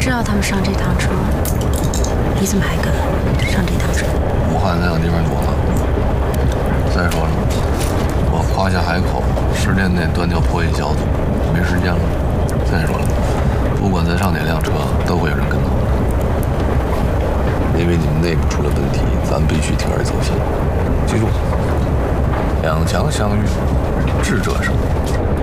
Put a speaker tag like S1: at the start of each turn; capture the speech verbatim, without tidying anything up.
S1: 知道他们上这趟车，你怎么还跟上这趟车？
S2: 武汉那样地方多了。再说了，我夸下海口，十天内断掉破译小组，没时间了。再说了，不管咱上哪辆车，都会有人跟到。因为你们内部出了问题，咱必须铤而走险。记住，两强相遇，智者胜。